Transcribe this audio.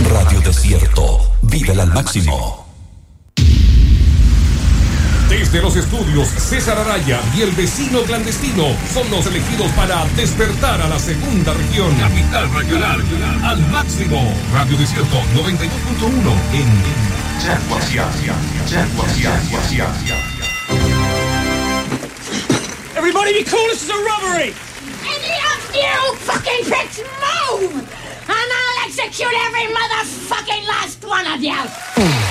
Radio Desierto. Vívela al máximo. Desde los estudios, César Araya y el vecino clandestino son los elegidos para despertar a la segunda región. Capital regional, al máximo. Radio Desierto 92.1 en Everybody be cool, this is a robbery! Any of you fucking pricks move! And I'll execute every motherfucking last one of you!